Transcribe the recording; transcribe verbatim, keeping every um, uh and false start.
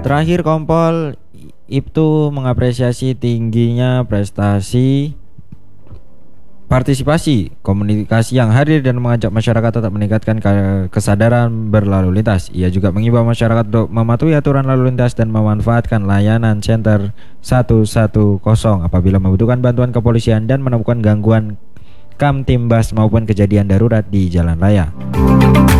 Terakhir, Kompol Ibtu mengapresiasi tingginya prestasi partisipasi komunikasi yang hadir dan mengajak masyarakat tetap meningkatkan kesadaran berlalu lintas. Ia juga mengimbau masyarakat untuk mematuhi aturan lalu lintas dan memanfaatkan layanan center seratus sepuluh apabila membutuhkan bantuan kepolisian dan menemukan gangguan Kamtimbas maupun kejadian darurat di jalan raya.